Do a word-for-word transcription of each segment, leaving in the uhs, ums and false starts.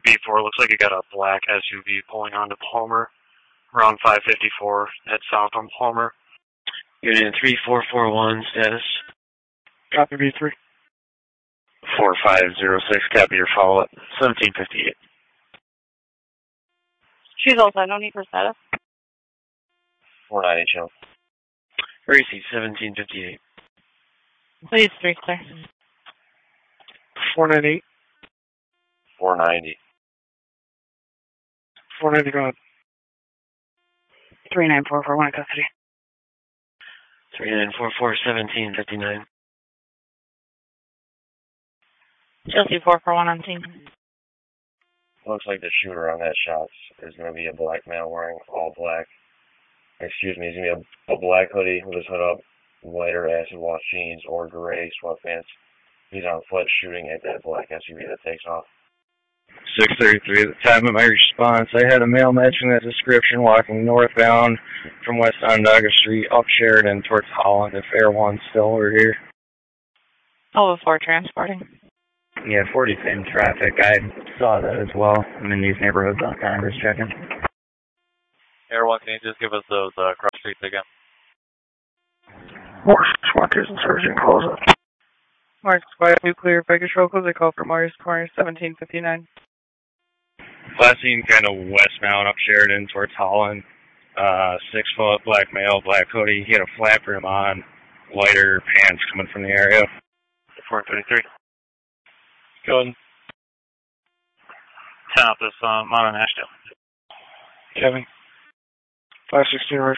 B four, looks like you got a black S U V pulling onto Palmer, around five fifty-four at south on Palmer. Unit three four four one, status. Copy B three. four five zero six, copy your follow-up, seventeen fifty-eight. She's also, no need for status. four nine H L. Racy, seventeen fifty-eight. Please, three clear. four ninety-eight. four ninety. four ninety, go ahead. three nine four four one, custody. three nine four four, seventeen fifty-nine. Chelsea four four one on scene. Looks like the shooter on that shot is going to be a black male wearing all black. Excuse me, he's going to be a, a black hoodie with his hood up, lighter acid wash jeans, or gray sweatpants. He's on foot shooting at that black S U V that takes off. six thirty-three, at the time of my response, I had a male matching that description walking northbound from West Onondaga Street up Sheridan towards Holland, if Air One's still over here. Oh, four transporting. Yeah, forty same traffic. I saw that as well. I'm in these neighborhoods on Congress checking. Air One, can you just give us those uh, cross streets again? Morse, Swankers and Surgeon calls up. Morse, quiet, nuclear, Vegas Rocos, they call for Morris Corner, seventeen fifty-nine. Last seen kind of westbound up Sheridan towards Holland. Uh, six foot, black male, black hoodie. He had a flat brim on, lighter pants coming from the area. four thirty-three. Go ahead. ten out this um, Mount Ashdale. Kevin. five sixteen right.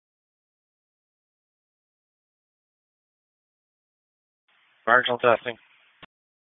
Marginal testing.